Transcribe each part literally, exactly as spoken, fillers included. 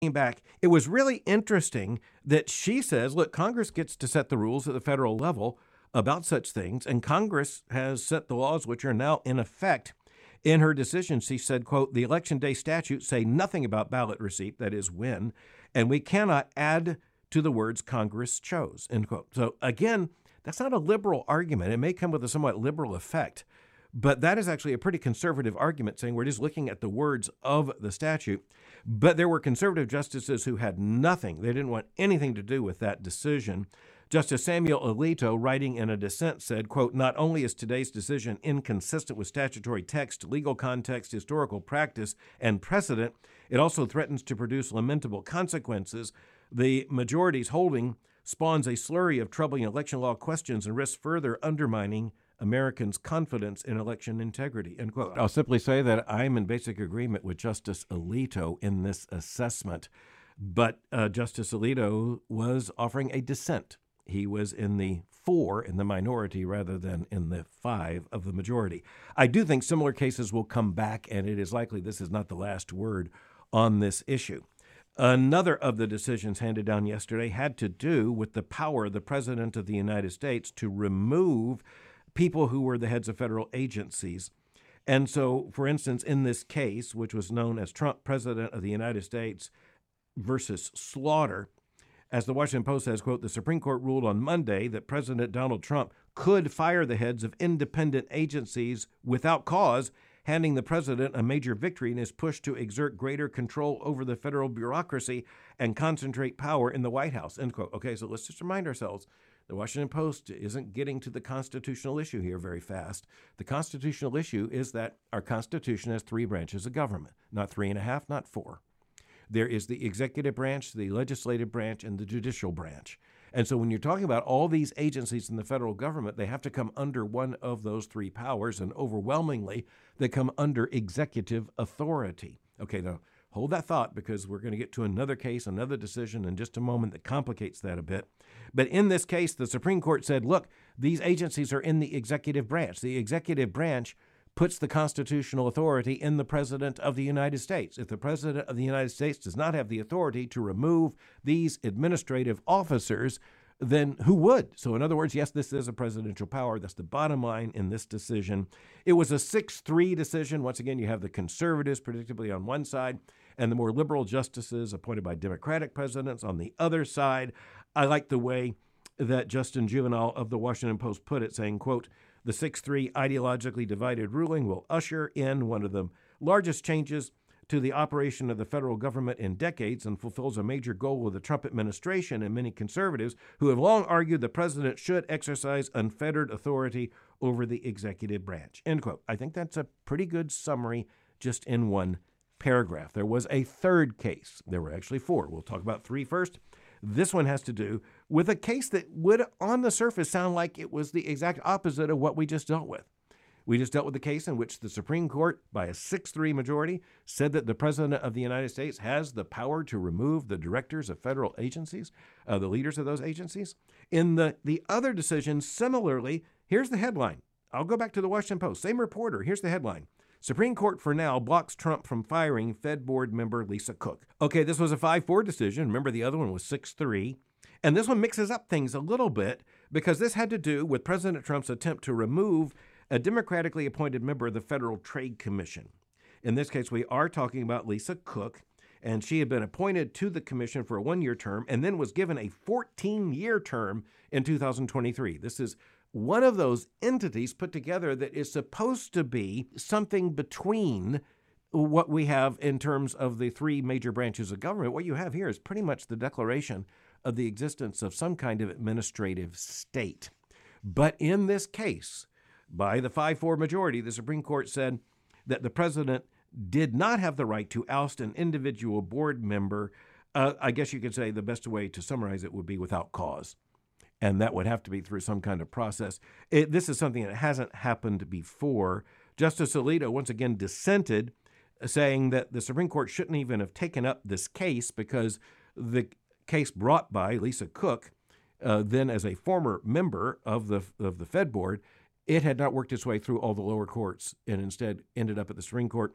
back, it was really interesting that she says, look, Congress gets to set the rules at the federal level about such things, and Congress has set the laws which are now in effect. In her decision, she said, quote, the Election Day statutes say nothing about ballot receipt, that is when, and we cannot add to the words Congress chose, end quote. So again, that's not a liberal argument. It may come with a somewhat liberal effect, but that is actually a pretty conservative argument, saying we're just looking at the words of the statute. But there were conservative justices who had nothing. They didn't want anything to do with that decision. Justice Samuel Alito, writing in a dissent, said, quote, not only is today's decision inconsistent with statutory text, legal context, historical practice, and precedent, it also threatens to produce lamentable consequences. The majority's holding spawns a slurry of troubling election law questions and risks further undermining Americans' confidence in election integrity, end quote. I'll simply say that I'm in basic agreement with Justice Alito in this assessment, but uh, Justice Alito was offering a dissent. He was in the four, in the minority, rather than in the five of the majority. I do think similar cases will come back, and it is likely this is not the last word on this issue. Another of the decisions handed down yesterday had to do with the power of the President of the United States to remove people who were the heads of federal agencies. And so, for instance, in this case, which was known as Trump, President of the United States versus Slaughter, as the Washington Post says, quote, the Supreme Court ruled on Monday that President Donald Trump could fire the heads of independent agencies without cause, handing the president a major victory in his push to exert greater control over the federal bureaucracy and concentrate power in the White House, end quote. Okay, so let's just remind ourselves, the Washington Post isn't getting to the constitutional issue here very fast. The constitutional issue is that our Constitution has three branches of government, not three and a half, not four. There is the executive branch, the legislative branch, and the judicial branch. And so when you're talking about all these agencies in the federal government, they have to come under one of those three powers, and overwhelmingly, they come under executive authority. Okay, now hold that thought, because we're going to get to another case, another decision in just a moment that complicates that a bit. But in this case, the Supreme Court said, look, these agencies are in the executive branch. The executive branch puts the constitutional authority in the President of the United States. If the President of the United States does not have the authority to remove these administrative officers, then who would? So in other words, yes, this is a presidential power. That's the bottom line in this decision. It was a six three decision. Once again, you have the conservatives, predictably, on one side, and the more liberal justices appointed by Democratic presidents on the other side. I like the way that Justin Juvenile of the Washington Post put it, saying, quote, the six three ideologically divided ruling will usher in one of the largest changes to the operation of the federal government in decades and fulfills a major goal of the Trump administration and many conservatives who have long argued the president should exercise unfettered authority over the executive branch, end quote. I think that's a pretty good summary just in one paragraph. There was a third case. There were actually four. We'll talk about three first. This one has to do with a case that would, on the surface, sound like it was the exact opposite of what we just dealt with. We just dealt with the case in which the Supreme Court, by a six three majority, said that the President of the United States has the power to remove the directors of federal agencies, uh, the leaders of those agencies. In the, the other decision, similarly, here's the headline. I'll go back to the Washington Post. Same reporter. Here's the headline. Supreme Court for now blocks Trump from firing Fed board member Lisa Cook. Okay, this was a five four decision. Remember, the other one was six three. And this one mixes up things a little bit because this had to do with President Trump's attempt to remove a democratically appointed member of the Federal Trade Commission. In this case, we are talking about Lisa Cook, and she had been appointed to the commission for a one-year term and then was given a fourteen-year term in two thousand twenty-three. This is one of those entities put together that is supposed to be something between what we have in terms of the three major branches of government. What you have here is pretty much the declaration of the existence of some kind of administrative state. But in this case, by the five four majority, the Supreme Court said that the president did not have the right to oust an individual board member. Uh, I guess you could say the best way to summarize it would be without cause. And that would have to be through some kind of process. It, this is something that hasn't happened before. Justice Alito once again dissented, saying that the Supreme Court shouldn't even have taken up this case because the case brought by Lisa Cook, uh, then as a former member of the of the Fed board, it had not worked its way through all the lower courts and instead ended up at the Supreme Court.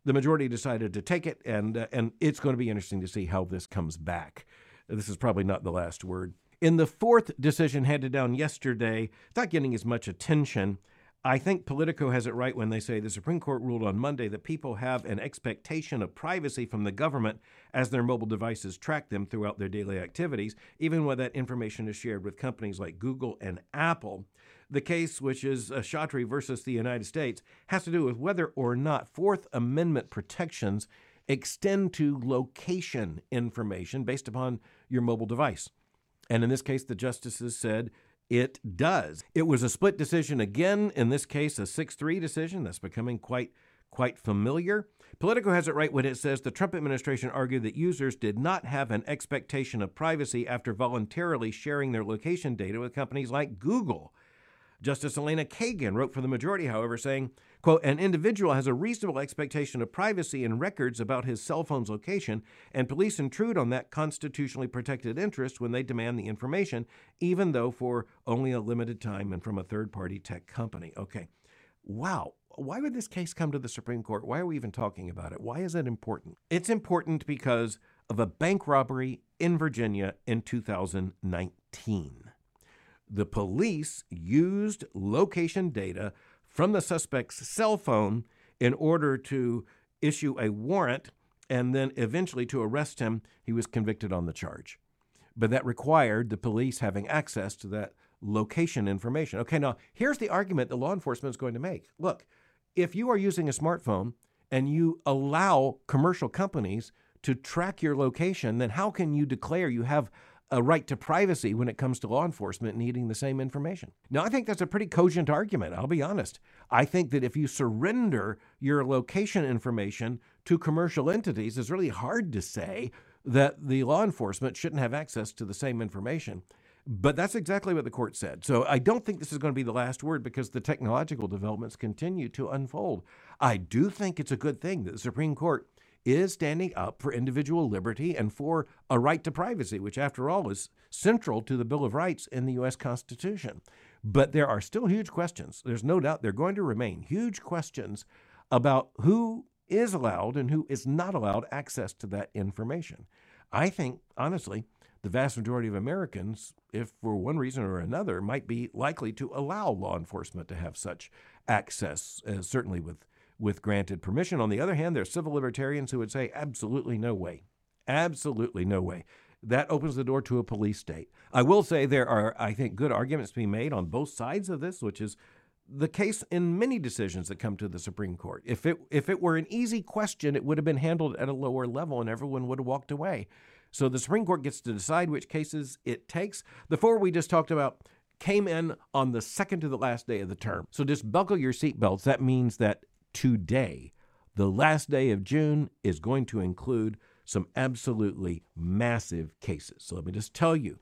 the majority decided to take it, and uh, and it's going to be interesting to see how this comes back. This is probably not the last word. In the fourth decision handed down yesterday, not getting as much attention, I think Politico has it right when they say the Supreme Court ruled on Monday that people have an expectation of privacy from the government as their mobile devices track them throughout their daily activities, even when that information is shared with companies like Google and Apple. The case, which is uh, Chaudhry versus the United States, has to do with whether or not Fourth Amendment protections extend to location information based upon your mobile device. And in this case, the justices said it does. It was a split decision again, in this case, a six three decision. That's becoming quite, quite familiar. Politico has it right when it says the Trump administration argued that users did not have an expectation of privacy after voluntarily sharing their location data with companies like Google. Justice Elena Kagan wrote for the majority, however, saying, quote, an individual has a reasonable expectation of privacy in records about his cell phone's location, and police intrude on that constitutionally protected interest when they demand the information, even though for only a limited time and from a third-party tech company. Okay. Wow. Why would this case come to the Supreme Court? Why are we even talking about it? Why is it important? It's important because of a bank robbery in Virginia in two thousand nineteen. The police used location data from the suspect's cell phone in order to issue a warrant and then eventually to arrest him. He was convicted on the charge. But that required the police having access to that location information. Okay, now here's the argument that law enforcement is going to make. Look, if you are using a smartphone and you allow commercial companies to track your location, then how can you declare you have a right to privacy when it comes to law enforcement needing the same information? Now, I think that's a pretty cogent argument. I'll be honest. I think that if you surrender your location information to commercial entities, it's really hard to say that the law enforcement shouldn't have access to the same information. But that's exactly what the court said. So I don't think this is going to be the last word because the technological developments continue to unfold. I do think it's a good thing that the Supreme Court is standing up for individual liberty and for a right to privacy, which, after all, is central to the Bill of Rights in the U S Constitution. But there are still huge questions. There's no doubt they're going to remain huge questions about who is allowed and who is not allowed access to that information. I think, honestly, the vast majority of Americans, if for one reason or another, might be likely to allow law enforcement to have such access, uh, certainly with with granted permission. On the other hand, there's civil libertarians who would say absolutely no way. Absolutely no way. That opens the door to a police state. I will say there are, I think, good arguments to be made on both sides of this, which is the case in many decisions that come to the Supreme Court. If it if it were an easy question, it would have been handled at a lower level and everyone would have walked away. So the Supreme Court gets to decide which cases it takes. The four we just talked about came in on the second to the last day of the term. So just buckle your seatbelts. That means that today, the last day of June, is going to include some absolutely massive cases. So let me just tell you,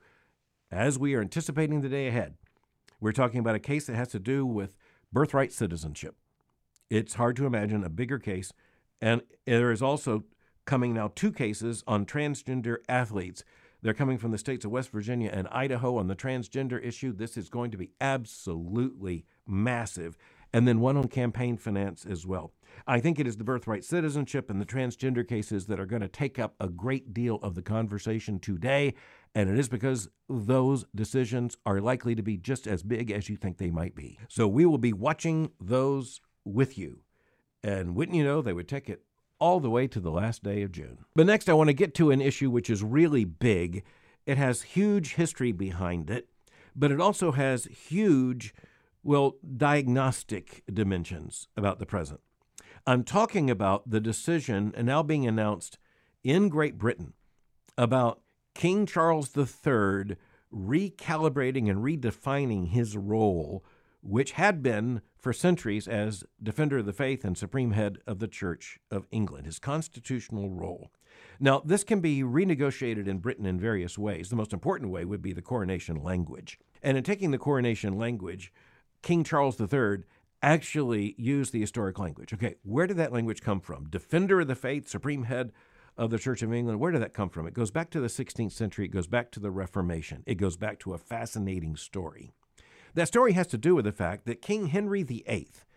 as we are anticipating the day ahead, we're talking about a case that has to do with birthright citizenship. It's hard to imagine a bigger case. And there is also coming now two cases on transgender athletes. They're coming from the states of West Virginia and Idaho on the transgender issue. This is going to be absolutely massive. And then one on campaign finance as well. I think it is the birthright citizenship and the transgender cases that are going to take up a great deal of the conversation today. And it is because those decisions are likely to be just as big as you think they might be. So we will be watching those with you. And wouldn't you know, they would take it all the way to the last day of June. But next, I want to get to an issue which is really big. It has huge history behind it, but it also has huge, well, diagnostic dimensions about the present. I'm talking about the decision now being announced in Great Britain about King Charles the Third recalibrating and redefining his role, which had been for centuries as defender of the faith and supreme head of the Church of England, his constitutional role. Now, this can be renegotiated in Britain in various ways. The most important way would be the coronation language. And in taking the coronation language, King Charles the Third actually used the historic language. Okay, where did that language come from? Defender of the faith, supreme head of the Church of England. Where did that come from? It goes back to the sixteenth century. It goes back to the Reformation. It goes back to a fascinating story. That story has to do with the fact that King Henry the Eighth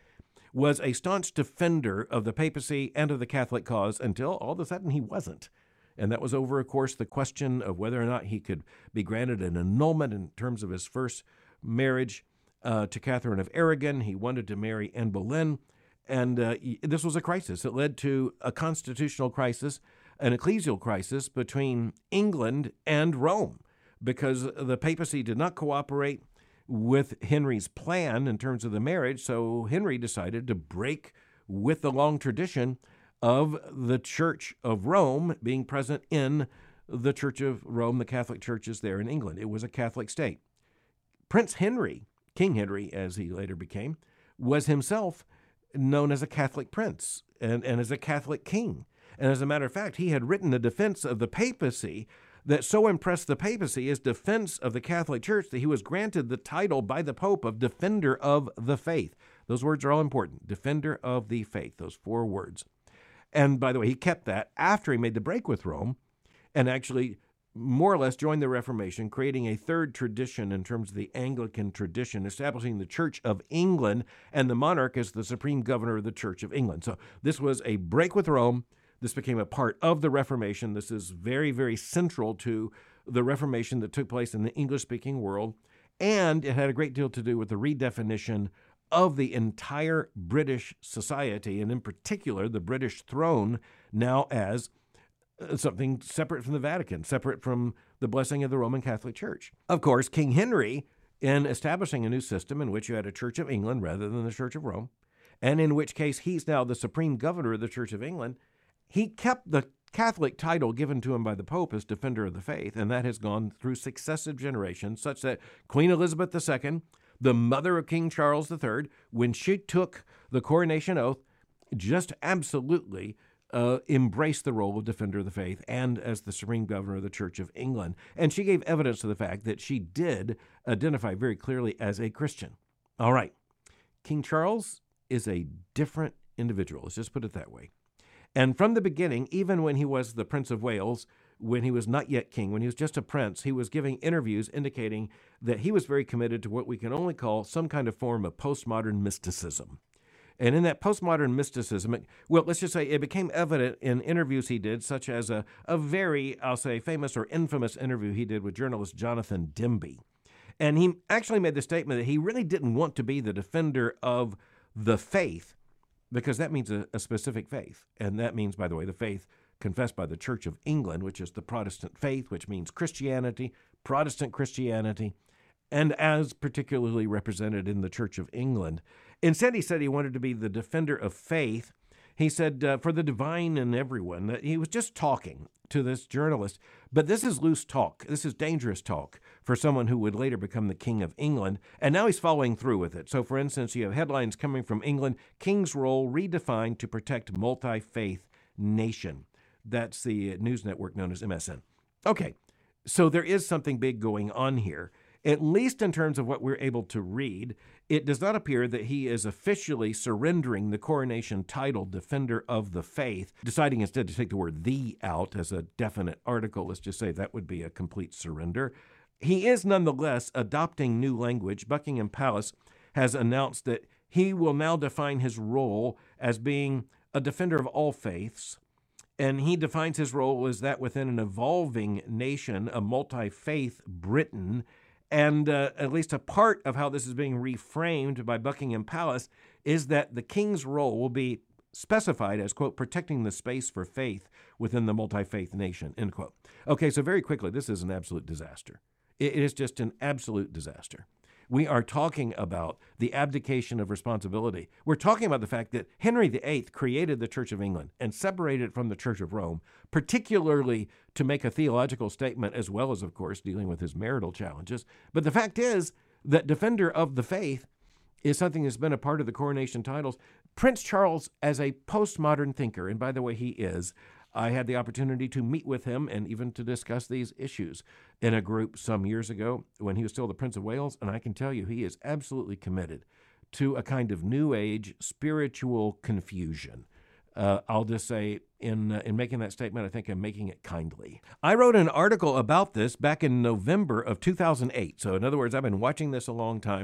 was a staunch defender of the papacy and of the Catholic cause until all of a sudden he wasn't. And that was over, of course, the question of whether or not he could be granted an annulment in terms of his first marriage uh, to Catherine of Aragon. He wanted to marry Anne Boleyn. And uh, this was a crisis. It led to a constitutional crisis, an ecclesial crisis between England and Rome, because the papacy did not cooperate with Henry's plan in terms of the marriage. So Henry decided to break with the long tradition of the Church of Rome being present in the Church of Rome, the Catholic churches there in England. It was a Catholic state. Prince Henry, King Henry, as he later became, was himself known as a Catholic prince and, and as a Catholic king. And as a matter of fact, he had written a defense of the papacy that so impressed the papacy, his defense of the Catholic Church, that he was granted the title by the Pope of Defender of the Faith. Those words are all important. Defender of the Faith, those four words. And by the way, he kept that after he made the break with Rome and actually more or less joined the Reformation, creating a third tradition in terms of the Anglican tradition, establishing the Church of England and the monarch as the supreme governor of the Church of England. So this was a break with Rome. This became a part of the Reformation. This is very, very central to the Reformation that took place in the English-speaking world, and it had a great deal to do with the redefinition of the entire British society, and in particular, the British throne now as something separate from the Vatican, separate from the blessing of the Roman Catholic Church. Of course, King Henry, in establishing a new system in which you had a Church of England rather than the Church of Rome, and in which case he's now the supreme governor of the Church of England, he kept the Catholic title given to him by the Pope as Defender of the Faith, and that has gone through successive generations, such that Queen Elizabeth the Second, the mother of King Charles the Third, when she took the coronation oath, just absolutely uh, embraced the role of Defender of the Faith and as the supreme governor of the Church of England. And she gave evidence of the fact that she did identify very clearly as a Christian. All right. King Charles is a different individual. Let's just put it that way. And from the beginning, even when he was the Prince of Wales, when he was not yet king, when he was just a prince, he was giving interviews indicating that he was very committed to what we can only call some kind of form of postmodern mysticism. And in that postmodern mysticism, it, well, let's just say it became evident in interviews he did, such as a, a very, I'll say, famous or infamous interview he did with journalist Jonathan Demby. And he actually made the statement that he really didn't want to be the defender of the faith, because that means a, a specific faith. And that means, by the way, the faith confessed by the Church of England, which is the Protestant faith, which means Christianity, Protestant Christianity, and as particularly represented in the Church of England. Instead, he said he wanted to be the defender of faith. He said uh, for the divine in everyone. That he was just talking to this journalist. But this is loose talk. This is dangerous talk for someone who would later become the King of England. And now he's following through with it. So, for instance, you have headlines coming from England, King's role redefined to protect multi-faith nation. That's the news network known as M S N. Okay, so there is something big going on here. At least in terms of what we're able to read, it does not appear that he is officially surrendering the coronation title Defender of the Faith, deciding instead to take the word "the" out as a definite article. Let's just say that would be a complete surrender. He is nonetheless adopting new language. Buckingham Palace has announced that he will now define his role as being a defender of all faiths, and he defines his role as that within an evolving nation, a multi-faith Britain. And uh, at least a part of how this is being reframed by Buckingham Palace is that the king's role will be specified as, quote, protecting the space for faith within the multi-faith nation, end quote. Okay, so very quickly, this is an absolute disaster. It is just an absolute disaster. We are talking about the abdication of responsibility. We're talking about the fact that Henry the Eighth created the Church of England and separated it from the Church of Rome, particularly to make a theological statement, as well as, of course, dealing with his marital challenges. But the fact is that Defender of the Faith is something that's been a part of the coronation titles. Prince Charles, as a postmodern thinker, and by the way, he is, I had the opportunity to meet with him and even to discuss these issues in a group some years ago when he was still the Prince of Wales, and I can tell you he is absolutely committed to a kind of New Age spiritual confusion. Uh, I'll just say, in uh, in making that statement, I think I'm making it kindly. I wrote an article about this back in November of two thousand eight. So in other words, I've been watching this a long time,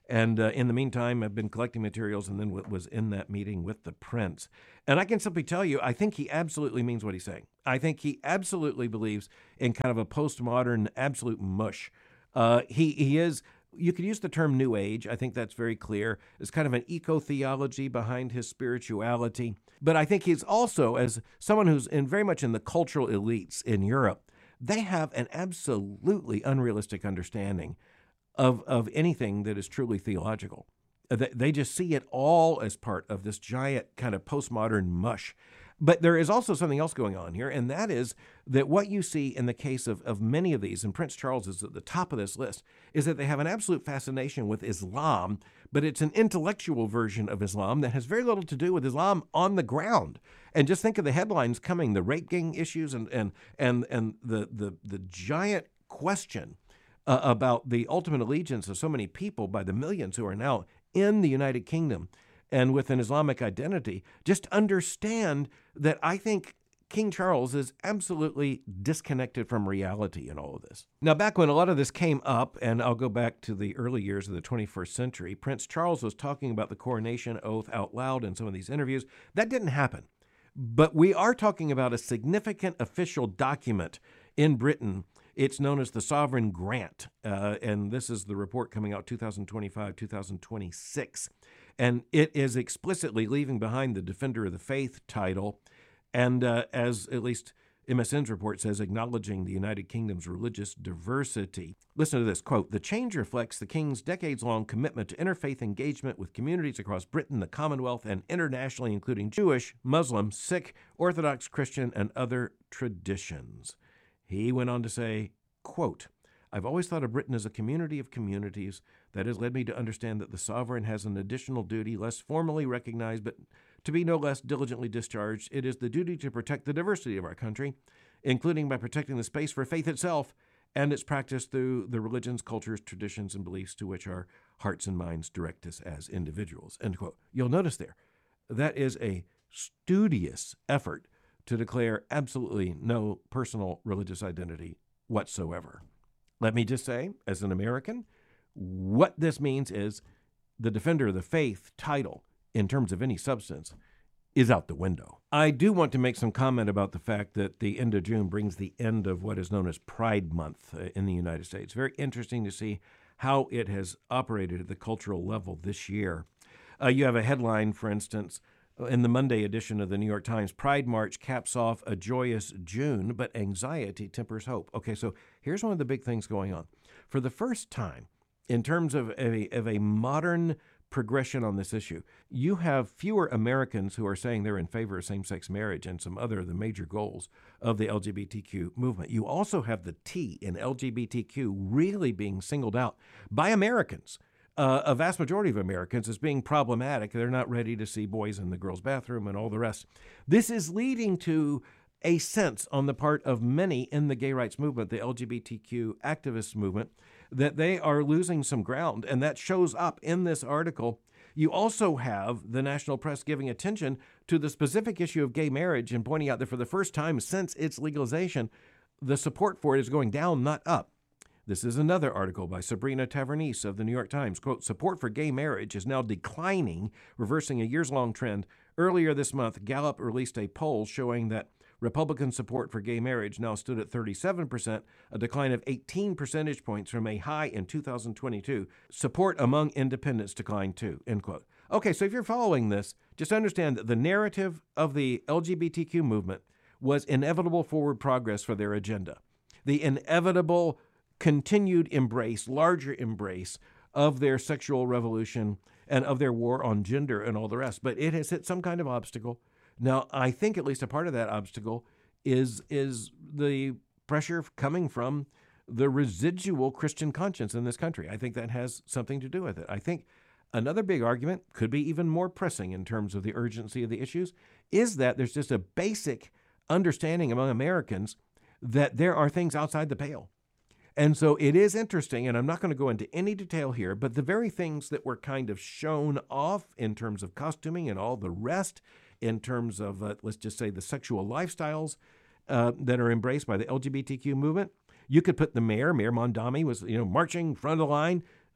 And uh, in the meantime, I've been collecting materials and then w- was in that meeting with the prince. And I can simply tell you, I think he absolutely means what he's saying. I think he absolutely believes in kind of a postmodern absolute mush. Uh, he, he is, you could use the term New Age. I think that's very clear. There's kind of an eco-theology behind his spirituality. But I think he's also, as someone who's in very much in the cultural elites in Europe, they have an absolutely unrealistic understanding of of anything that is truly theological. They, they just see it all as part of this giant kind of postmodern mush. But there is also something else going on here, and that is that what you see in the case of, of many of these, and Prince Charles is at the top of this list, is that they have an absolute fascination with Islam, but it's an intellectual version of Islam that has very little to do with Islam on the ground. And just think of the headlines coming, the rape gang issues and and and, and the, the, the giant question Uh, about the ultimate allegiance of so many people by the millions who are now in the United Kingdom and with an Islamic identity. Just understand that I think King Charles is absolutely disconnected from reality in all of this. Now, back when a lot of this came up, and I'll go back to the early years of the twenty-first century, Prince Charles was talking about the coronation oath out loud in some of these interviews. That didn't happen. But we are talking about a significant official document in Britain. It's known as the Sovereign Grant, uh, and this is the report coming out two thousand twenty-five, two thousand twenty-six. And it is explicitly leaving behind the Defender of the Faith title, and uh, as at least M S N's report says, acknowledging the United Kingdom's religious diversity. Listen to this, quote, "The change reflects the King's decades-long commitment to interfaith engagement with communities across Britain, the Commonwealth, and internationally, including Jewish, Muslim, Sikh, Orthodox Christian, and other traditions." He went on to say, quote, "I've always thought of Britain as a community of communities. That has led me to understand that the sovereign has an additional duty, less formally recognized, but to be no less diligently discharged. It is the duty to protect the diversity of our country, including by protecting the space for faith itself and its practice through the religions, cultures, traditions, and beliefs to which our hearts and minds direct us as individuals." End quote. You'll notice there, that is a studious effort to declare absolutely no personal religious identity whatsoever. Let me just say, as an American, what this means is the Defender of the Faith title, in terms of any substance, is out the window. I do want to make some comment about the fact that the end of June brings the end of what is known as Pride Month uh, in the United States. Very interesting to see how it has operated at the cultural level this year. Uh, you have a headline, for instance, in the Monday edition of the New York Times, "Pride March caps off a joyous June, but anxiety tempers hope." Okay, so here's one of the big things going on. For the first time, in terms of a, of a modern progression on this issue, you have fewer Americans who are saying they're in favor of same-sex marriage and some other of the major goals of the L G B T Q movement. You also have the T in L G B T Q really being singled out by Americans. Uh, a vast majority of Americans as being problematic. They're not ready to see boys in the girls' bathroom and all the rest. This is leading to a sense on the part of many in the gay rights movement, the L G B T Q activist movement, that they are losing some ground, and that shows up in this article. You also have the national press giving attention to the specific issue of gay marriage and pointing out that for the first time since its legalization, the support for it is going down, not up. This is another article by Sabrina Tavernise of the New York Times. Quote, "Support for gay marriage is now declining, reversing a years-long trend. Earlier this month, Gallup released a poll showing that Republican support for gay marriage now stood at thirty-seven percent, a decline of eighteen percentage points from a high in two thousand twenty-two. Support among independents declined too," end quote. Okay, so if you're following this, just understand that the narrative of the L G B T Q movement was inevitable forward progress for their agenda. The inevitable continued embrace, larger embrace of their sexual revolution and of their war on gender and all the rest. But it has hit some kind of obstacle. Now, I think at least a part of that obstacle is, is the pressure coming from the residual Christian conscience in this country. I think that has something to do with it. I think another big argument, could be even more pressing in terms of the urgency of the issues, is that there's just a basic understanding among Americans that there are things outside the pale. And so it is interesting, and I'm not going to go into any detail here, but the very things that were kind of shown off in terms of costuming and all the rest, in terms of, uh, let's just say, the sexual lifestyles uh, that are embraced by the L G B T Q movement, you could put the mayor, Mayor Mondami, was you know marching front of the line,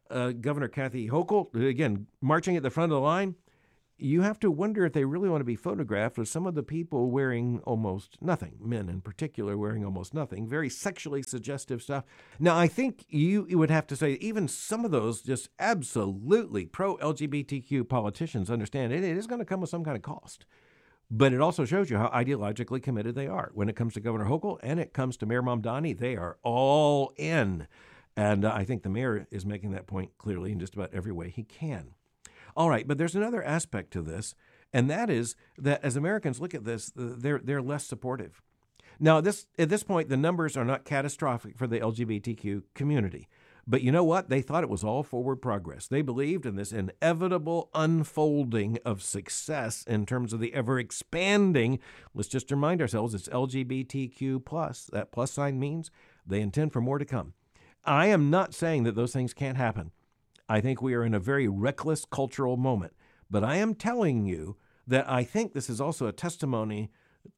uh, Governor Kathy Hochul, again, marching at the front of the line, you have to wonder if they really want to be photographed with some of the people wearing almost nothing, men in particular wearing almost nothing, very sexually suggestive stuff. Now, I think you, you would have to say even some of those just absolutely pro-L G B T Q politicians understand it, it is going to come with some kind of cost. But it also shows you how ideologically committed they are. When it comes to Governor Hochul and it comes to Mayor Mamdani, they are all in. And uh, I think the mayor is making that point clearly in just about every way he can. All right, but there's another aspect to this, and that is that as Americans look at this, they're they're less supportive. Now, this at this point, the numbers are not catastrophic for the L G B T Q community. But you know what? They thought it was all forward progress. They believed in this inevitable unfolding of success in terms of the ever-expanding, let's just remind ourselves, it's L G B T Q plus. That plus sign means they intend for more to come. I am not saying that those things can't happen. I think we are in a very reckless cultural moment. But I am telling you that I think this is also a testimony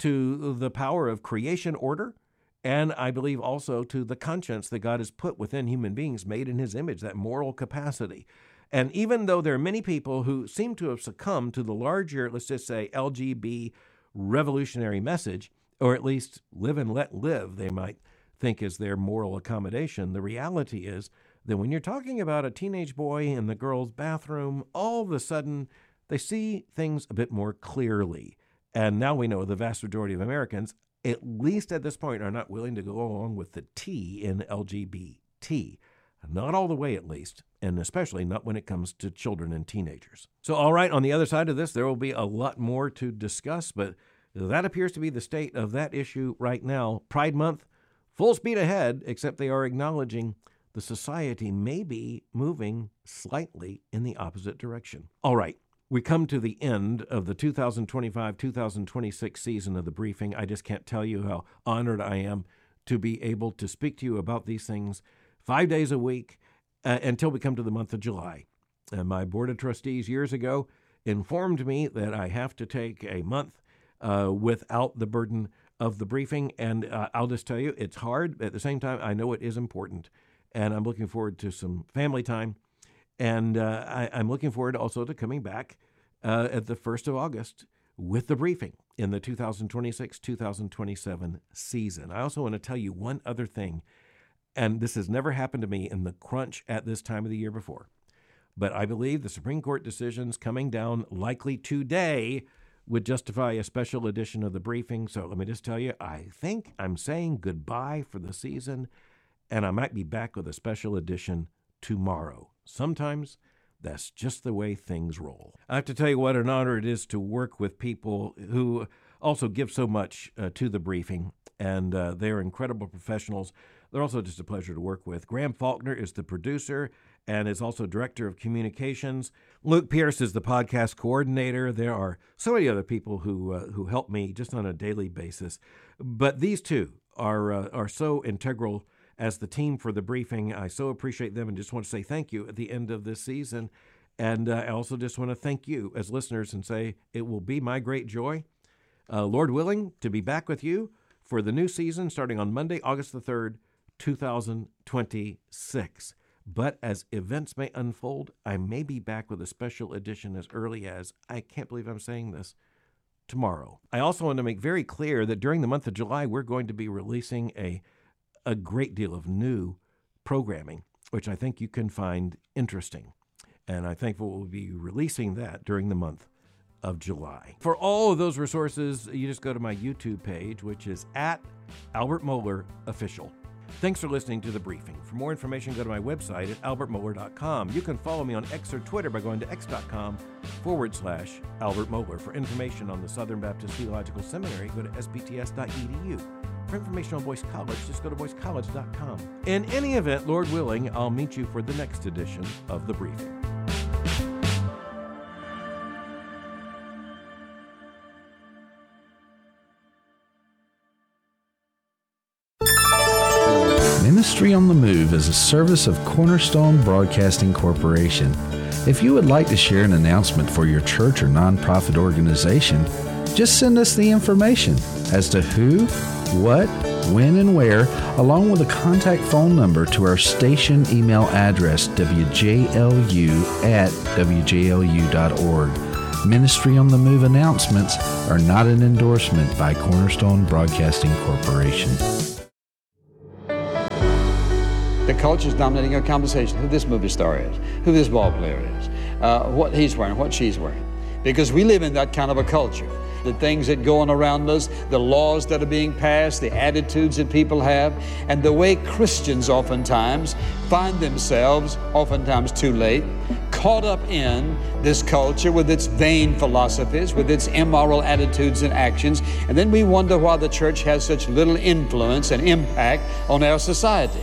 to the power of creation order, and I believe also to the conscience that God has put within human beings made in his image, that moral capacity. And even though there are many people who seem to have succumbed to the larger, let's just say, L G B T revolutionary message, or at least live and let live, they might think is their moral accommodation, the reality is that when you're talking about a teenage boy in the girl's bathroom, all of a sudden they see things a bit more clearly. And now we know the vast majority of Americans, at least at this point, are not willing to go along with the T in L G B T. Not all the way, at least, and especially not when it comes to children and teenagers. So, all right, on the other side of this, there will be a lot more to discuss, but that appears to be the state of that issue right now. Pride Month, full speed ahead, except they are acknowledging the society may be moving slightly in the opposite direction. All right, we come to the end of the two thousand twenty-five two thousand twenty-six season of The Briefing. I just can't tell you how honored I am to be able to speak to you about these things five days a week uh, until we come to the month of July. And my board of trustees years ago informed me that I have to take a month uh, without the burden of The Briefing. And uh, I'll just tell you, it's hard. At the same time, I know it is important. And I'm looking forward to some family time. And uh, I, I'm looking forward also to coming back uh, at the first of August with The Briefing in the two thousand twenty-six two thousand twenty-seven season. I also want to tell you one other thing, and this has never happened to me in the crunch at this time of the year before. But I believe the Supreme Court decisions coming down likely today would justify a special edition of The Briefing. So let me just tell you, I think I'm saying goodbye for the season, and I might be back with a special edition tomorrow. Sometimes that's just the way things roll. I have to tell you what an honor it is to work with people who also give so much uh, to The Briefing, and uh, they're incredible professionals. They're also just a pleasure to work with. Graham Faulkner is the producer and is also director of communications. Luke Pierce is the podcast coordinator. There are so many other people who uh, who help me just on a daily basis. But these two are uh, are so integral as the team for The Briefing. I so appreciate them and just want to say thank you at the end of this season. And uh, I also just want to thank you as listeners and say it will be my great joy, uh, Lord willing, to be back with you for the new season starting on Monday, August the third, two thousand twenty-six. But as events may unfold, I may be back with a special edition as early as, I can't believe I'm saying this, tomorrow. I also want to make very clear that during the month of July, we're going to be releasing a a great deal of new programming, which I think you can find interesting. And I think we'll be releasing that during the month of July. For all of those resources, you just go to my YouTube page, which is at Albert Mohler Official. Thanks for listening to The Briefing. For more information, go to my website at albert mohler dot com. You can follow me on X or Twitter by going to x.com forward slash Albert Mohler. For information on the Southern Baptist Theological Seminary, go to s b t s dot e d u. For information on Boyce College, just go to boyce college dot com. In any event, Lord willing, I'll meet you for the next edition of The Briefing. Ministry on the Move is a service of Cornerstone Broadcasting Corporation. If you would like to share an announcement for your church or nonprofit organization, Just send us the information as to who, what, when, and where, along with a contact phone number to our station email address, w j l u at w j l u dot org. Ministry on the Move announcements are not an endorsement by Cornerstone Broadcasting Corporation. The culture is dominating our conversation. Who this movie star is, who this ball player is, uh, what he's wearing, what she's wearing. Because we live in that kind of a culture. The things that go on around us, the laws that are being passed, the attitudes that people have, and the way Christians oftentimes find themselves, oftentimes too late, caught up in this culture with its vain philosophies, with its immoral attitudes and actions, and then we wonder why the church has such little influence and impact on our society.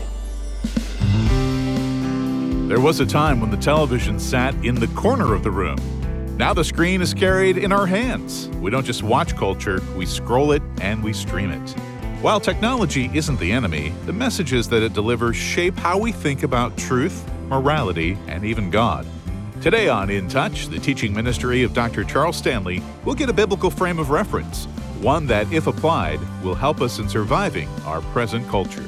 There was a time when the television sat in the corner of the room. Now the screen is carried in our hands. We don't just watch culture, we scroll it and we stream it. While technology isn't the enemy, the messages that it delivers shape how we think about truth, morality, and even God. Today on In Touch, the teaching ministry of Doctor Charles Stanley, we'll get a biblical frame of reference, one that, if applied, will help us in surviving our present culture.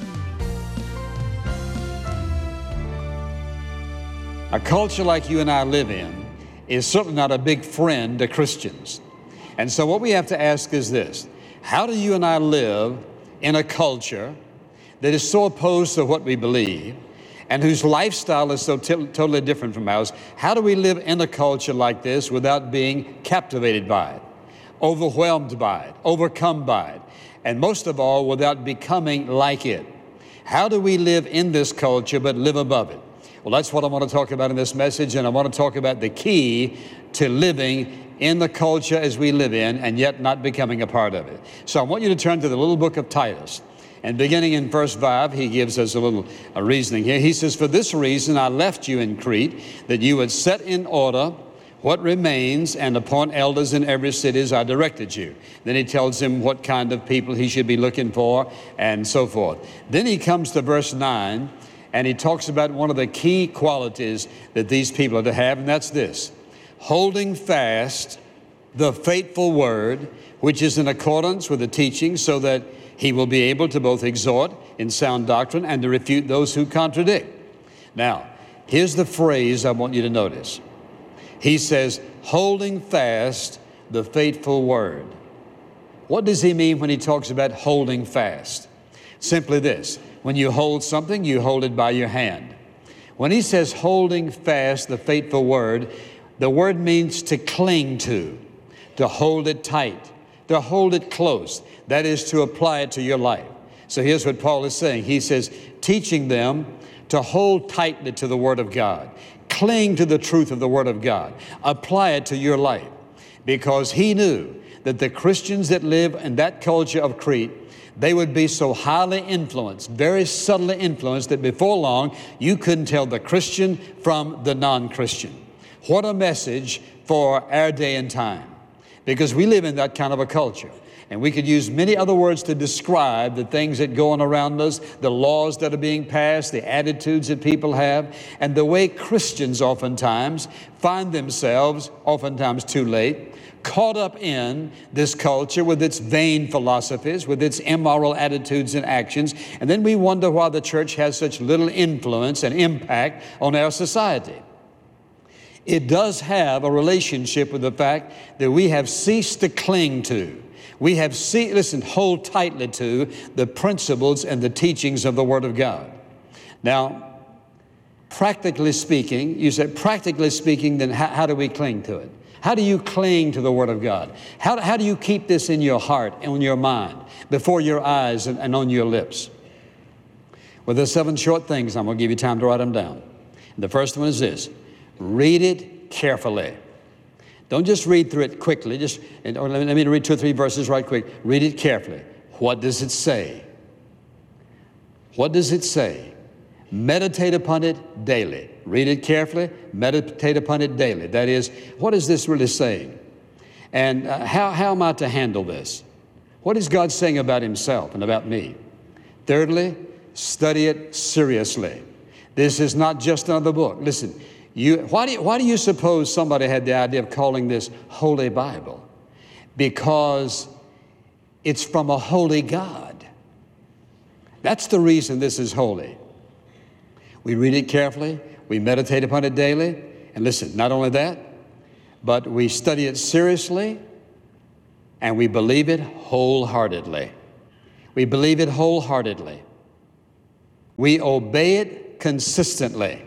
A culture like you and I live in is certainly not a big friend to Christians. And so what we have to ask is this: how do you and I live in a culture that is so opposed to what we believe and whose lifestyle is so t- totally different from ours? How do we live in a culture like this without being captivated by it, overwhelmed by it, overcome by it, and most of all, without becoming like it? How do we live in this culture but live above it? Well, that's what I want to talk about in this message, and I want to talk about the key to living in the culture as we live in and yet not becoming a part of it. So I want you to turn to the little book of Titus. And beginning in verse five, he gives us a little a reasoning here. He says, "For this reason I left you in Crete, that you would set in order what remains and appoint elders in every city as I directed you." Then he tells him what kind of people he should be looking for and so forth. Then he comes to verse nine, and he talks about one of the key qualities that these people are to have, and that's this: holding fast the faithful word, which is in accordance with the teaching, so that he will be able to both exhort in sound doctrine and to refute those who contradict. Now, here's the phrase I want you to notice. He says, holding fast the faithful word. What does he mean when he talks about holding fast? Simply this: when you hold something, you hold it by your hand. When he says holding fast the faithful word, the word means to cling to, to hold it tight, to hold it close. That is, to apply it to your life. So here's what Paul is saying. He says, teaching them to hold tightly to the Word of God, cling to the truth of the Word of God, apply it to your life. Because he knew that the Christians that live in that culture of Crete, they would be so highly influenced, very subtly influenced, that before long you couldn't tell the Christian from the non-Christian. What a message for our day and time, because we live in that kind of a culture. And we could use many other words to describe the things that go on around us, the laws that are being passed, the attitudes that people have, and the way Christians oftentimes find themselves, oftentimes too late, caught up in this culture with its vain philosophies, with its immoral attitudes and actions. And then we wonder why the church has such little influence and impact on our society. It does have a relationship with the fact that we have ceased to cling to, we have ceased, listen, hold tightly to the principles and the teachings of the Word of God. Now, practically speaking, you say, practically speaking, then how, how do we cling to it? How do you cling to the Word of God? How, how do you keep this in your heart and in your mind, before your eyes and, and on your lips? Well, there's seven short things. I'm going to give you time to write them down. And the first one is this: read it carefully. Don't just read through it quickly. Just and, or let, me, let me read two or three verses right quick. Read it carefully. What does it say? What does it say? Meditate upon it daily. Read it carefully. Meditate upon it daily. That is, what is this really saying? And uh, how, how am I to handle this? What is God saying about himself and about me? Thirdly, study it seriously. This is not just another book. Listen, you, why, do you, why do you suppose somebody had the idea of calling this Holy Bible? because it's from a holy God. That's the reason this is holy. We read it carefully, we meditate upon it daily, and listen, not only that, but we study it seriously, and we believe it wholeheartedly. We believe it wholeheartedly. We obey it consistently.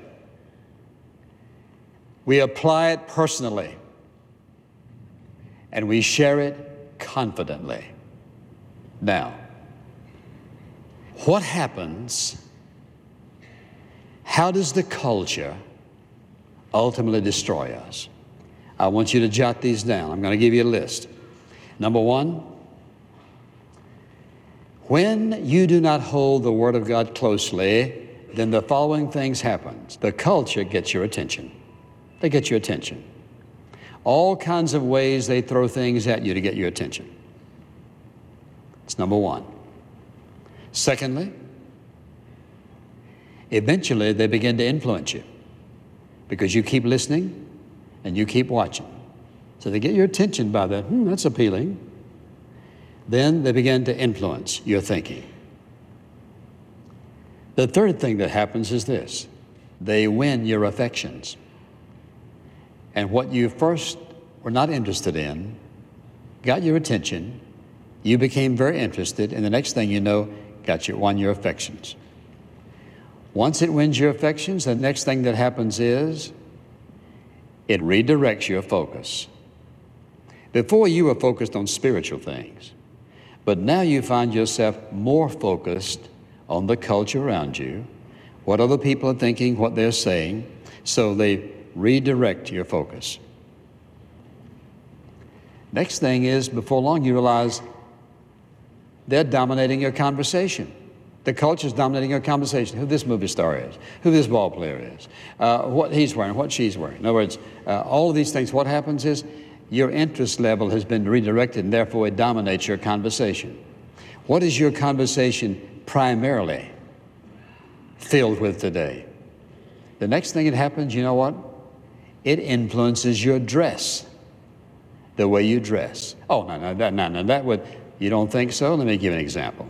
We apply it personally. And we share it confidently. Now, what happens? How does the culture ultimately destroy us? I want you to jot these down. I'm going to give you a list. Number one, when you do not hold the Word of God closely, then the following things happen. The culture gets your attention. They get your attention. All kinds of ways they throw things at you to get your attention. It's number one. Secondly, eventually they begin to influence you because you keep listening and you keep watching. So they get your attention by that, hmm, that's appealing. Then they begin to influence your thinking. The third thing that happens is this: they win your affections. And what you first were not interested in got your attention, you became very interested, and the next thing you know, got you, won your affections. Once it wins your affections, the next thing that happens is it redirects your focus. Before you were focused on spiritual things, but now you find yourself more focused on the culture around you, what other people are thinking, what they're saying, so they redirect your focus. Next thing is, before long you realize they're dominating your conversation. The culture's dominating your conversation. Who this movie star is, who this ball player is, uh, what he's wearing, what she's wearing. In other words, uh, all of these things, what happens is your interest level has been redirected, and therefore it dominates your conversation. What is your conversation primarily filled with today? The next thing that happens, you know what? It influences your dress, the way you dress. Oh, no, no, that, no, no, that would, you don't think so? Let me give an example.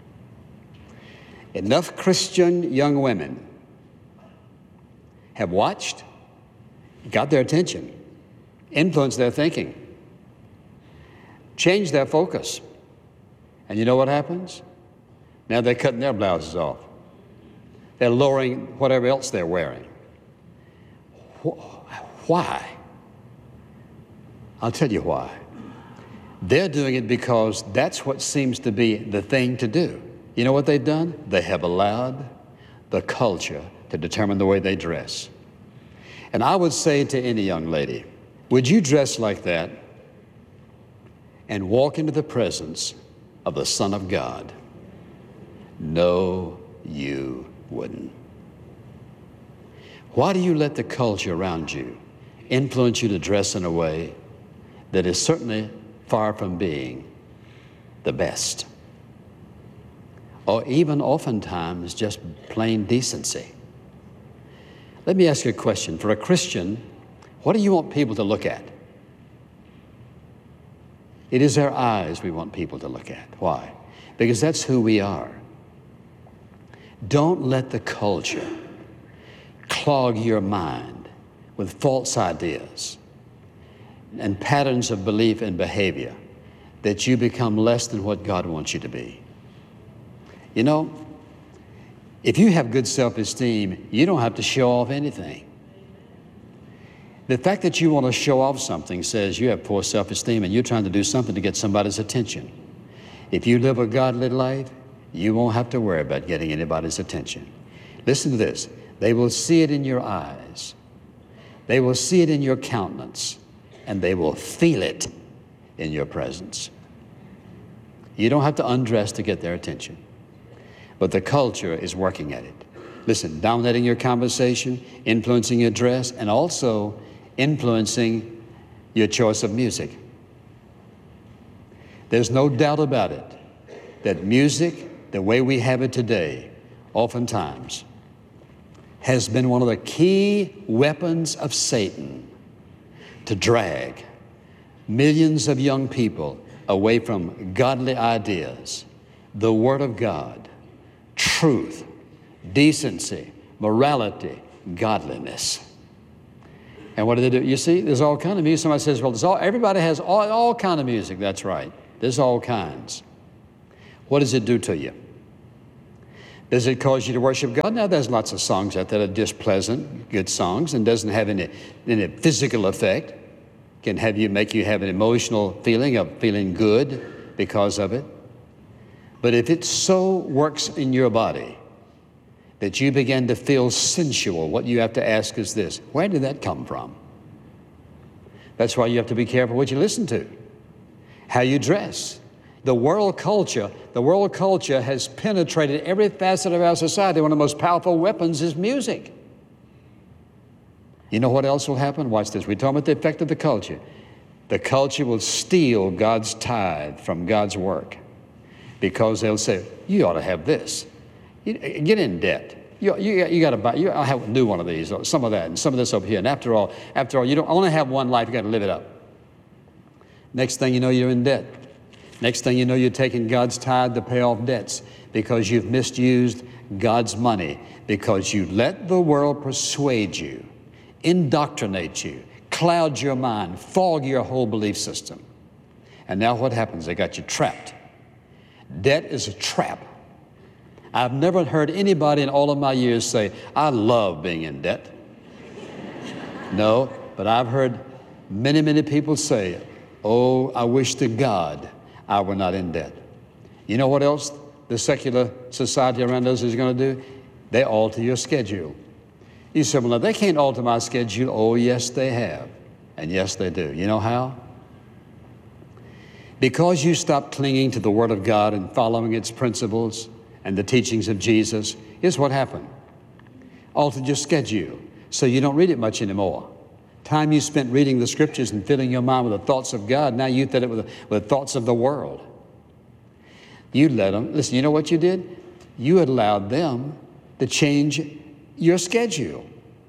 Enough Christian young women have watched, got their attention, influenced their thinking, changed their focus. And you know what happens? Now they're cutting their blouses off. They're lowering whatever else they're wearing. Why? I'll tell you why. They're doing it because that's what seems to be the thing to do. You know what they've done? They have allowed the culture to determine the way they dress. And I would say to any young lady, would you dress like that and walk into the presence of the Son of God? No, you wouldn't. Why do you let the culture around you influence you to dress in a way that is certainly far from being the best? Or even oftentimes just plain decency. Let me ask you a question. For a Christian, what do you want people to look at? It is our eyes we want people to look at. Why? Because that's who we are. Don't let the culture clog your mind with false ideas and patterns of belief and behavior that you become less than what God wants you to be. You know, if you have good self-esteem, you don't have to show off anything. The fact that you want to show off something says you have poor self-esteem and you're trying to do something to get somebody's attention. If you live a godly life, you won't have to worry about getting anybody's attention. Listen to this. They will see it in your eyes. They will see it in your countenance, and they will feel it in your presence. You don't have to undress to get their attention, but the culture is working at it. Listen, dominating your conversation, influencing your dress, and also influencing your choice of music. There's no doubt about it that music, the way we have it today, oftentimes has been one of the key weapons of Satan to drag, millions of young people away from godly ideas, the Word of God, truth, decency, morality, godliness. And what do they do? You see, there's all kind of music. Somebody says, well, there's all, everybody has all, all kind of music. That's right. There's all kinds. What does it do to you? Does it cause you to worship God? Now, there's lots of songs out there that are just pleasant, good songs, and doesn't have any, any physical effect. Can have you, make you have an emotional feeling of feeling good because of it. But if it so works in your body that you begin to feel sensual, what you have to ask is this: where did that come from? That's why you have to be careful what you listen to, how you dress. The world culture, the world culture has penetrated every facet of our society. One of the most powerful weapons is music. You know what else will happen? Watch this. We're talking about the effect of the culture. The culture will steal God's tithe from God's work, because they'll say, you ought to have this. Get in debt. You, you, you got to buy, you, I'll have, do one of these, or some of that, and some of this over here. And after all, after all, you don't only have one life, you got to live it up. Next thing you know, you're in debt. Next thing you know, you're taking God's tithe to pay off debts because you've misused God's money, because you let the world persuade you, indoctrinate you, cloud your mind, fog your whole belief system. And now what happens? They got you trapped. Debt is a trap. I've never heard anybody in all of my years say, I love being in debt. No, but I've heard many, many people say, oh, I wish to God I were not in debt. You know what else the secular society around us is going to do? They alter your schedule. You say, well, they can't alter my schedule. Oh, yes, they have. And yes, they do. You know how? Because you stop clinging to the Word of God and following its principles and the teachings of Jesus, here's what happened. Altered your schedule so you don't read it much anymore. Time you spent reading the Scriptures and filling your mind with the thoughts of God, now you fill it with the, with the thoughts of the world. You let them, listen, you know what you did? You allowed them to change your schedule.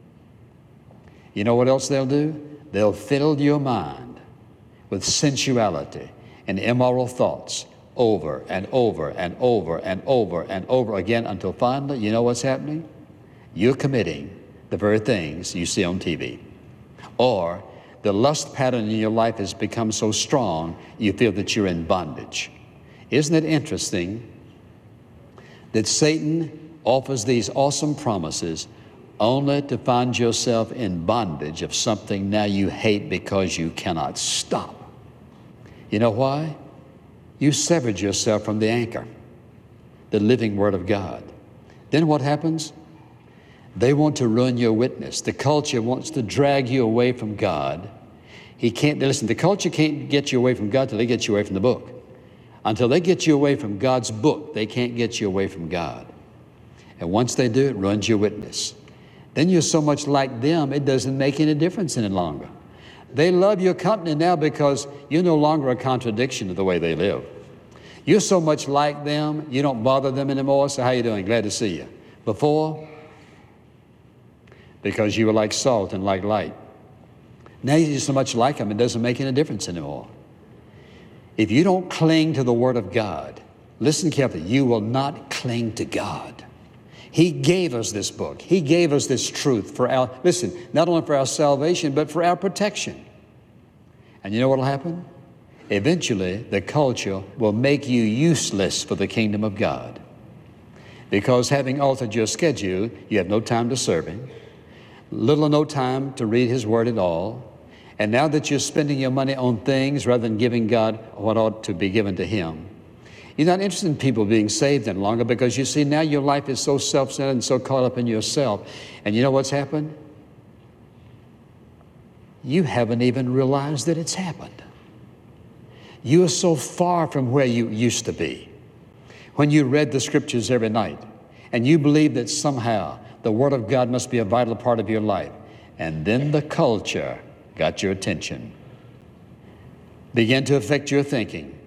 You know what else they'll do? They'll fill your mind with sensuality and immoral thoughts over and over and over and over and over again until finally, you know what's happening? You're committing the very things you see on T V. Or the lust pattern in your life has become so strong, you feel that you're in bondage. Isn't it interesting that Satan offers these awesome promises only to find yourself in bondage of something now you hate because you cannot stop? You know why? You severed yourself from the anchor, the living Word of God. Then what happens? They want to ruin your witness. The culture wants to drag you away from God. He can't, listen, the culture can't get you away from God till they get you away from the book. Until they get you away from God's book, they can't get you away from God. And once they do, it ruins your witness. Then you're so much like them, it doesn't make any difference any longer. They love your company now because you're no longer a contradiction to the way they live. You're so much like them, you don't bother them anymore. So how you doing? Glad to see you. Before, because you were like salt and like light. Now you're so much like them, it doesn't make any difference anymore. If you don't cling to the Word of God, listen carefully, you will not cling to God. He gave us this book. He gave us this truth for our, listen, not only for our salvation, but for our protection. And you know what will happen? Eventually, the culture will make you useless for the kingdom of God. Because having altered your schedule, you have no time to serve Him, little or no time to read His Word at all. And now that you're spending your money on things rather than giving God what ought to be given to Him, you're not interested in people being saved any longer, because you see now your life is so self-centered and so caught up in yourself. And you know what's happened? You haven't even realized that it's happened. You are so far from where you used to be. When you read the Scriptures every night and you believe that somehow the Word of God must be a vital part of your life, and then the culture got your attention, began to affect your thinking,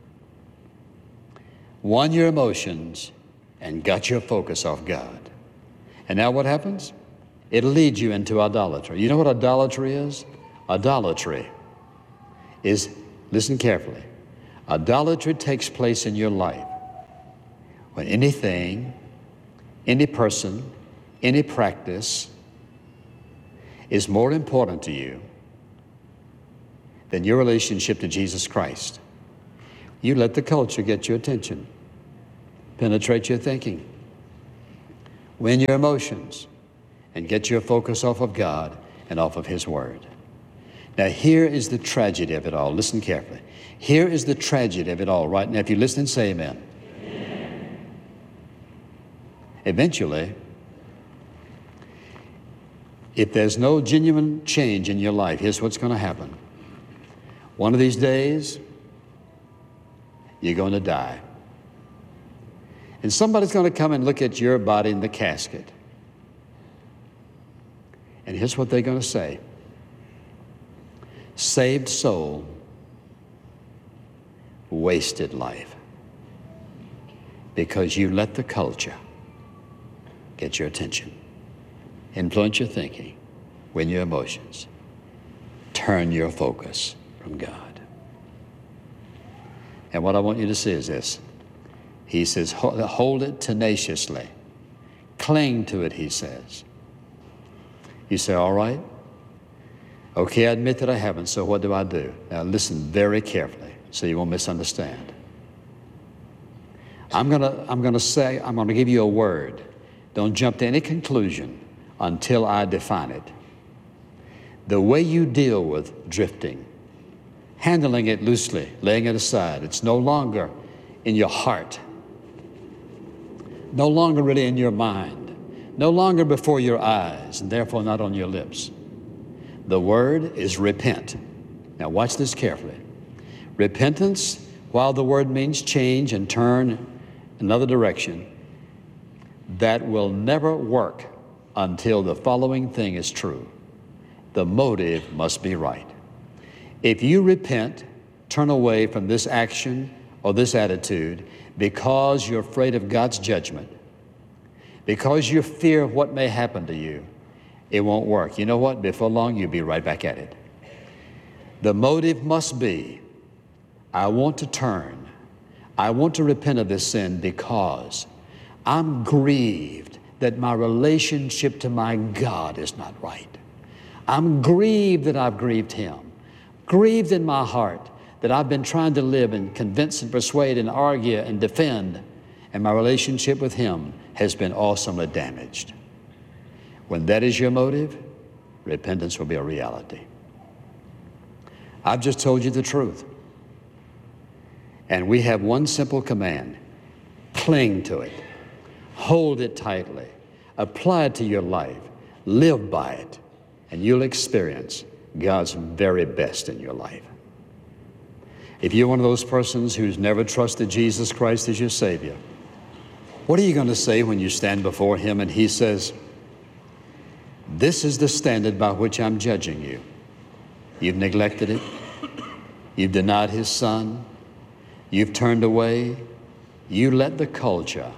won your emotions, and got your focus off God. And now what happens? It'll lead you into idolatry. You know what idolatry is? Idolatry is, listen carefully, idolatry takes place in your life when anything, any person, any practice is more important to you than your relationship to Jesus Christ. You let the culture get your attention, penetrate your thinking, win your emotions, and get your focus off of God and off of His Word. Now, here is the tragedy of it all. Listen carefully. Here is the tragedy of it all right now. If you listen, say amen. Amen. Eventually, if there's no genuine change in your life, here's what's going to happen. One of these days, you're going to die. And somebody's going to come and look at your body in the casket. And here's what they're going to say. Saved soul, wasted life. Because you let the culture get your attention, influence your thinking, win your emotions, turn your focus from God. And what I want you to see is this. He says, hold it tenaciously. Cling to it, he says. You say, all right. Okay, I admit that I haven't, so what do I do? Now listen very carefully so you won't misunderstand. I'm gonna, I'm gonna say, I'm gonna give you a word. Don't jump to any conclusion until I define it. The way you deal with drifting, handling it loosely, laying it aside, it's no longer in your heart, no longer really in your mind, no longer before your eyes, and therefore not on your lips. The word is repent. Now watch this carefully. Repentance, while the word means change and turn another direction, that will never work until the following thing is true. The motive must be right. If you repent, turn away from this action or this attitude because you're afraid of God's judgment, because you fear what may happen to you, it won't work. You know what? Before long, you'll be right back at it. The motive must be, I want to turn. I want to repent of this sin because I'm grieved that my relationship to my God is not right. I'm grieved that I've grieved Him. Grieved in my heart that I've been trying to live and convince and persuade and argue and defend, and my relationship with Him has been awesomely damaged. When that is your motive, repentance will be a reality. I've just told you the truth. And we have one simple command. Cling to it. Hold it tightly. Apply it to your life. Live by it. And you'll experience God's very best in your life. If you're one of those persons who's never trusted Jesus Christ as your Savior, what are you going to say when you stand before Him and He says, this is the standard by which I'm judging you. You've neglected it. You've denied His Son. You've turned away. You let the culture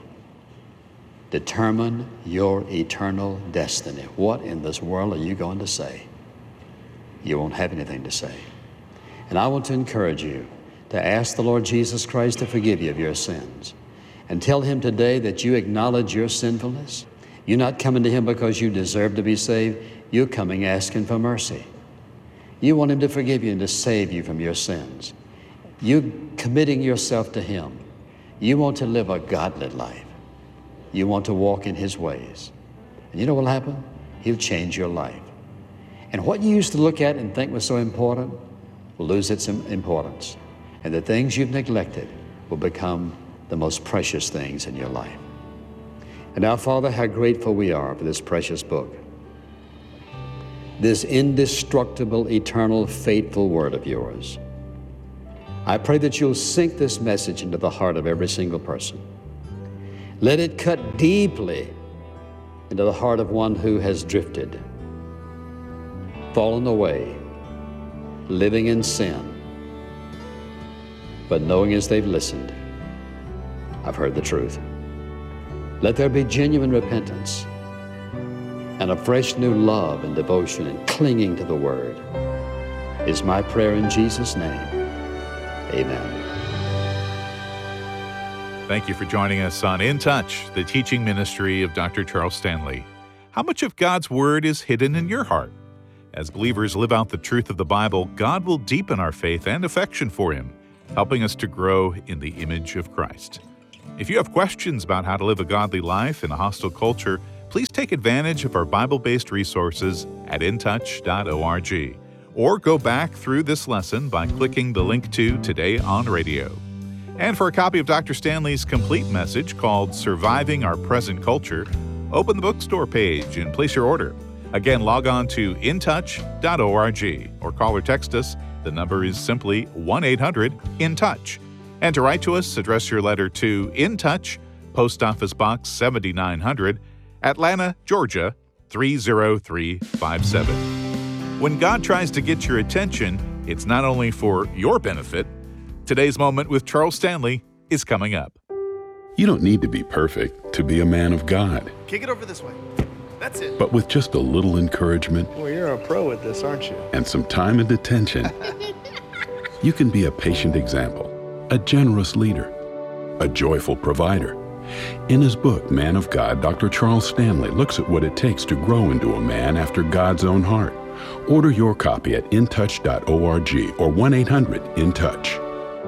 determine your eternal destiny. What in this world are you going to say? You won't have anything to say. And I want to encourage you to ask the Lord Jesus Christ to forgive you of your sins and tell Him today that you acknowledge your sinfulness. You're not coming to Him because you deserve to be saved. You're coming asking for mercy. You want Him to forgive you and to save you from your sins. You're committing yourself to Him. You want to live a godly life. You want to walk in His ways. And you know what will happen? He'll change your life. And what you used to look at and think was so important will lose its importance. And the things you've neglected will become the most precious things in your life. And now, Father, how grateful we are for this precious book, this indestructible, eternal, faithful word of yours. I pray that you'll sink this message into the heart of every single person. Let it cut deeply into the heart of one who has drifted, fallen away, living in sin, but knowing as they've listened, I've heard the truth. Let there be genuine repentance and a fresh new love and devotion and clinging to the Word. is my prayer in Jesus' name. Amen. Thank you for joining us on In Touch, the teaching ministry of Doctor Charles Stanley. How much of God's Word is hidden in your heart? As believers live out the truth of the Bible, God will deepen our faith and affection for Him, helping us to grow in the image of Christ. If you have questions about how to live a godly life in a hostile culture, please take advantage of our Bible-based resources at in touch dot org, or go back through this lesson by clicking the link to Today on Radio. And for a copy of Doctor Stanley's complete message called Surviving Our Present Culture, open the bookstore page and place your order. Again, log on to in touch dot org or call or text us. The number is simply one eight hundred in touch. And to write to us, address your letter to In Touch, Post Office Box seventy-nine hundred, Atlanta, Georgia, three zero three five seven. When God tries to get your attention, it's not only for your benefit. Today's Moment with Charles Stanley is coming up. You don't need to be perfect to be a man of God. Kick it over this way. That's it. But with just a little encouragement, Well, you're a pro at this, aren't you? and some time and attention, you can be a patient example, a generous leader, a joyful provider. In his book, Man of God, Doctor Charles Stanley looks at what it takes to grow into a man after God's own heart. Order your copy at in touch dot org or one eight hundred in touch.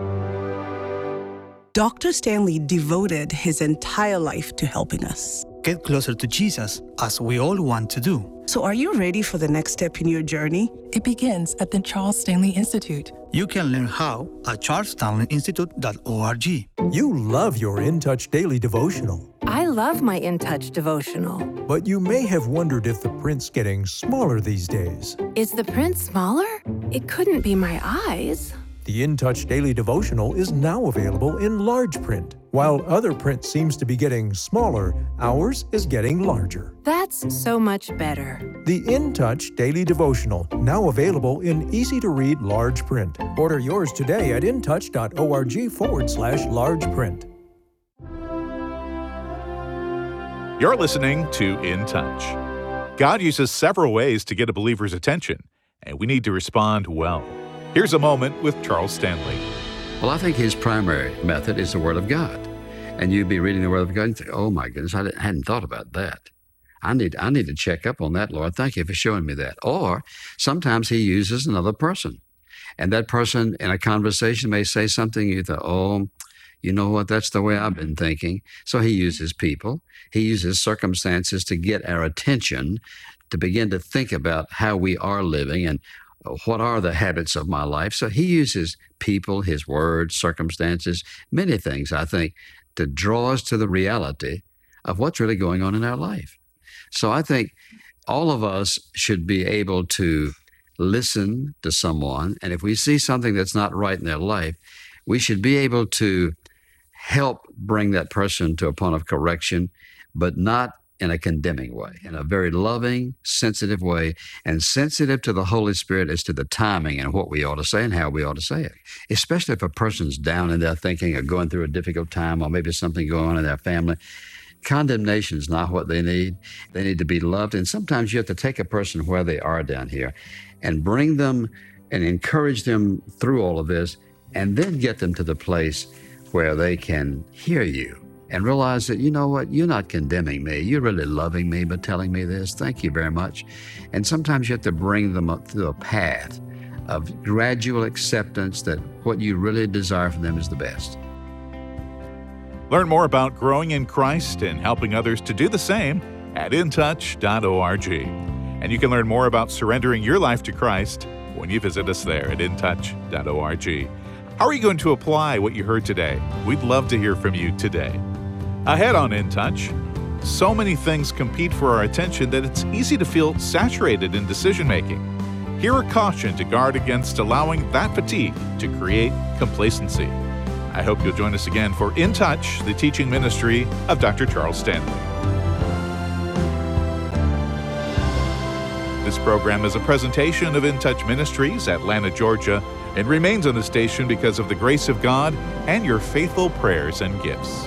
Doctor Stanley devoted his entire life to helping us. Get closer to Jesus, as we all want to do. So are you ready for the next step in your journey? It begins at the Charles Stanley Institute. You can learn how at charles stanley institute dot org. You love your In Touch Daily Devotional, I love my In Touch devotional. but you may have wondered if the print's getting smaller these days. Is the print smaller? It couldn't be my eyes. The In Touch Daily Devotional is now available in large print. While other print seems to be getting smaller, ours is getting larger. That's so much better. The In Touch Daily Devotional, now available in easy-to-read large print. Order yours today at in touch dot org forward slash large print. You're listening to In Touch. God uses several ways to get a believer's attention, and we need to respond well. Here's a moment with Charles Stanley. Well, I think his primary method is the Word of God. And you'd be reading the Word of God and think, oh my goodness, I hadn't thought about that. I need, I need to check up on that, Lord. Thank you for showing me that. Or sometimes he uses another person. And that person in a conversation may say something, you thought, oh, you know what, that's the way I've been thinking. So he uses people. He uses circumstances to get our attention, to begin to think about how we are living and what are the habits of my life. So he uses people, his words, circumstances, many things, I think, to draw us to the reality of what's really going on in our life. So I think all of us should be able to listen to someone, and if we see something that's not right in their life, we should be able to help bring that person to a point of correction, but not in a condemning way, in a very loving, sensitive way, and sensitive to the Holy Spirit as to the timing and what we ought to say and how we ought to say it. Especially if a person's down in their thinking or going through a difficult time, or maybe something going on in their family. Condemnation is not what they need. They need to be loved. And sometimes you have to take a person where they are down here and bring them and encourage them through all of this, and then get them to the place where they can hear you and realize that, you know what, you're not condemning me. You're really loving me by telling me this. Thank you very much. And sometimes you have to bring them up through a path of gradual acceptance that what you really desire from them is the best. Learn more about growing in Christ and helping others to do the same at in touch dot org. And you can learn more about surrendering your life to Christ when you visit us there at in touch dot org. How are you going to apply what you heard today? We'd love to hear from you today. Ahead on In Touch, so many things compete for our attention that it's easy to feel saturated in decision-making. Hear a caution to guard against allowing that fatigue to create complacency. I hope you'll join us again for In Touch, the teaching ministry of Doctor Charles Stanley. This program is a presentation of In Touch Ministries, Atlanta, Georgia, and remains on the station because of the grace of God and your faithful prayers and gifts.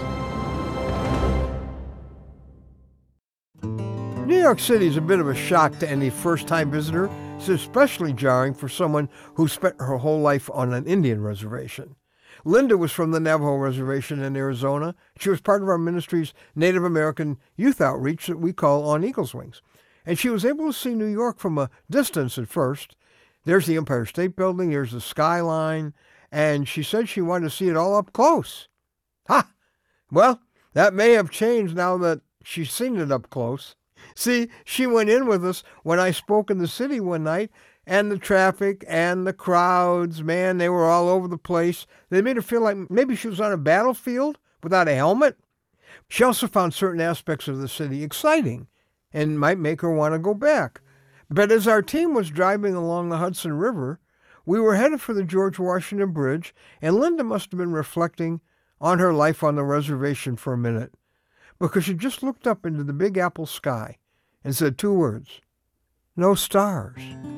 New York City is a bit of a shock to any first-time visitor, It's especially jarring for someone who spent her whole life on an Indian reservation. Linda was from the Navajo Reservation in Arizona. She was part of our ministry's Native American youth outreach that we call On Eagle's Wings. And she was able to see New York from a distance at first. There's the Empire State Building, there's the skyline, and she said she wanted to see it all up close. Ha! Well, that may have changed now that she's seen it up close. See, she went in with us when I spoke in the city one night, and the traffic and the crowds, man, they were all over the place. They made her feel like maybe she was on a battlefield without a helmet. She also found certain aspects of the city exciting and might make her want to go back. But as our team was driving along the Hudson River, we were headed for the George Washington Bridge, and Linda must have been reflecting on her life on the reservation for a minute, because she just looked up into the Big Apple sky and said two words, "No stars."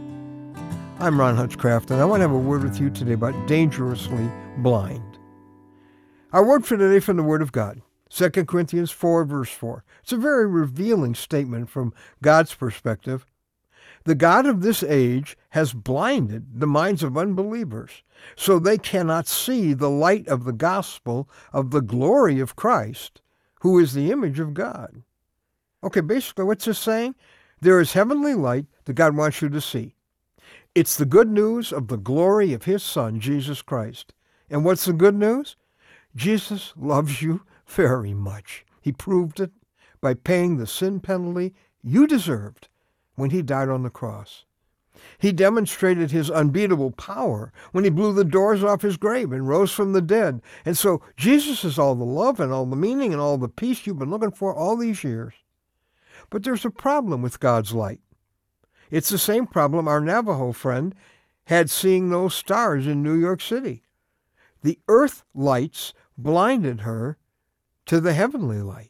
I'm Ron Hutchcraft, and I want to have a word with you today about dangerously blind. Our word for today from the Word of God, Second Corinthians four, verse four. It's a very revealing statement from God's perspective. The God of this age has blinded the minds of unbelievers, so they cannot see the light of the gospel of the glory of Christ, who is the image of God. Okay, basically what's this saying? There is heavenly light that God wants you to see. It's the good news of the glory of his Son, Jesus Christ. And what's the good news? Jesus loves you very much. He proved it by paying the sin penalty you deserved when he died on the cross. He demonstrated his unbeatable power when he blew the doors off his grave and rose from the dead. And so Jesus is all the love and all the meaning and all the peace you've been looking for all these years. But there's a problem with God's light. It's the same problem our Navajo friend had seeing those stars in New York City. The earth lights blinded her to the heavenly light.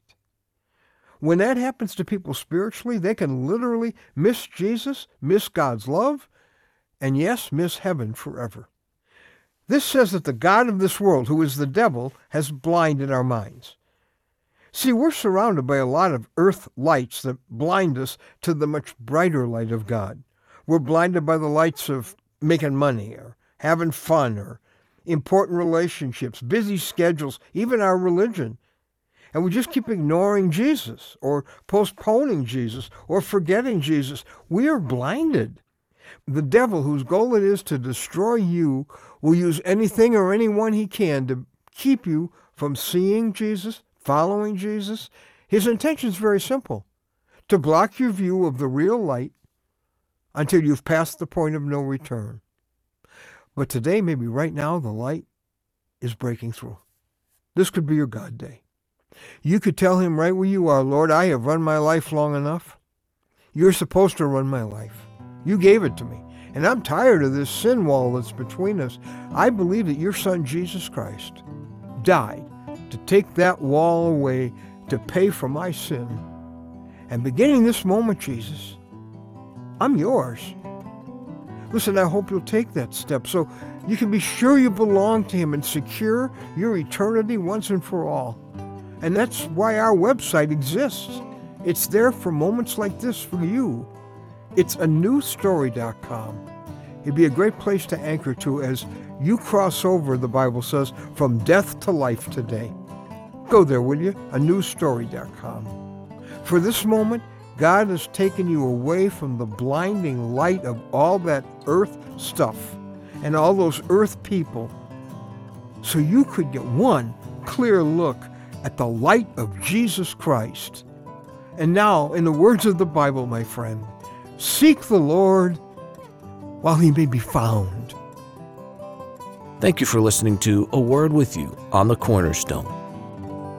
When that happens to people spiritually, they can literally miss Jesus, miss God's love, and yes, miss heaven forever. This says that the God of this world, who is the devil, has blinded our minds. See, we're surrounded by a lot of earth lights that blind us to the much brighter light of God. We're blinded by the lights of making money or having fun or important relationships, busy schedules, even our religion. And we just keep ignoring Jesus or postponing Jesus or forgetting Jesus. We are blinded. The devil, whose goal it is to destroy you, will use anything or anyone he can to keep you from seeing Jesus, following Jesus. His intention is very simple, to block your view of the real light until you've passed the point of no return. But today, maybe right now, the light is breaking through. This could be your God day. You could tell him right where you are, Lord, I have run my life long enough. You're supposed to run my life. You gave it to me. And I'm tired of this sin wall that's between us. I believe that your Son, Jesus Christ, died to take that wall away, to pay for my sin. And beginning this moment, Jesus, I'm yours. Listen, I hope you'll take that step so you can be sure you belong to him and secure your eternity once and for all. And that's why our website exists. It's there for moments like this for you. It's a new story dot com. It'd be a great place to anchor to as you cross over, the Bible says, from death to life today. Go there, will you? a new story dot com. For this moment, God has taken you away from the blinding light of all that earth stuff and all those earth people so you could get one clear look at the light of Jesus Christ. And now, in the words of the Bible, my friend, seek the Lord while he may be found. Thank you for listening to A Word with You on the Cornerstone.